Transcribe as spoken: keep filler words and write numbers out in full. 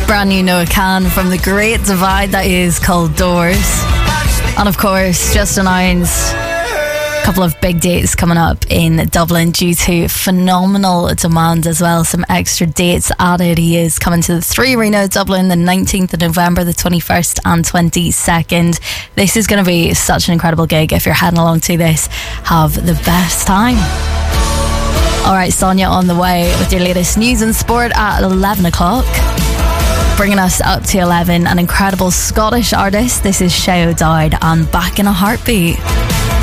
Brand new Noah Khan from the great divide that is called Doors. And of course, just announced a couple of big dates coming up in Dublin due to phenomenal demand as well. Some extra dates added. He is coming to the Three Arena Dublin the nineteenth of November, the twenty-first and twenty-second. This is going to be such an incredible gig. If you're heading along to this, have the best time. Alright, Sonia on the way with your latest news and sport at eleven o'clock. Bringing us up to eleven, an incredible Scottish artist. This is Shay O'Dowd and Back in a Heartbeat.